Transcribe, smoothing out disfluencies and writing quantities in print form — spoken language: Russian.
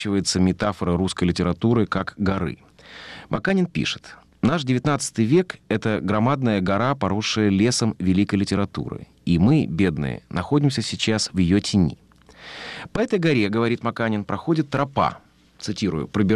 метафора русской литературы как горы. Маканин пишет: «Наш XIX век — это громадная гора, поросшая лесом великой литературы. И мы, бедные, находимся сейчас в ее тени. По этой горе, — говорит Маканин, — проходит тропа, цитирую,